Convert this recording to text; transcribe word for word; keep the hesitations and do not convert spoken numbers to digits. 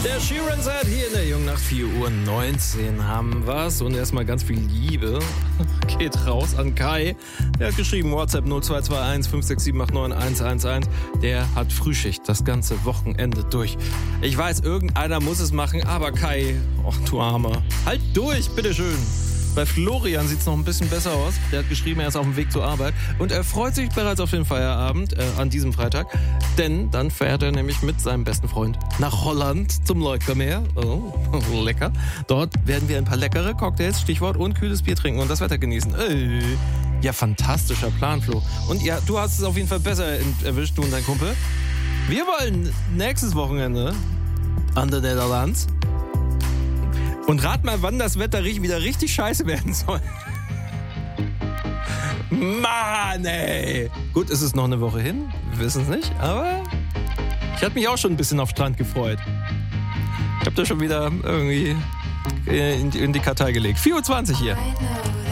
Der Sheeran Set hier in der Jungnacht, vier Uhr neunzehn haben wir's. Und erstmal ganz viel Liebe geht raus an Kai. Der hat geschrieben, WhatsApp null zwei zwei eins fünf sechs sieben acht neun eins eins eins. Der hat Frühschicht das ganze Wochenende durch. Ich weiß, irgendeiner muss es machen, aber Kai, ach du Armer, halt durch, bitteschön. Bei Florian sieht es noch ein bisschen besser aus. Der hat geschrieben, er ist auf dem Weg zur Arbeit. Und er freut sich bereits auf den Feierabend äh, an diesem Freitag. Denn dann fährt er nämlich mit seinem besten Freund nach Holland zum Leukermeer. Oh, lecker. Dort werden wir ein paar leckere Cocktails, Stichwort, und kühles Bier trinken und das Wetter genießen. Äh, ja, fantastischer Plan, Flo. Und ja, du hast es auf jeden Fall besser erwischt, du und dein Kumpel. Wir wollen nächstes Wochenende an der Netherlands. Und rat mal, wann das Wetter wieder richtig scheiße werden soll. Mann, ey. Gut, es ist noch eine Woche hin. Wir wissen es nicht, aber ich hatte mich auch schon ein bisschen auf Strand gefreut. Ich habe da schon wieder irgendwie in die, in die Kartei gelegt. vier Uhr zwanzig hier.